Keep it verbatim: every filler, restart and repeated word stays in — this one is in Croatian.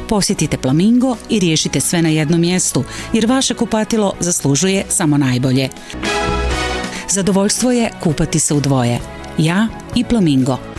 Posjetite Plamingo i riješite sve na jednom mjestu, jer vaše kupatilo zaslužuje samo najbolje. Zadovoljstvo je kupati se u dvoje. Ja i Plamingo.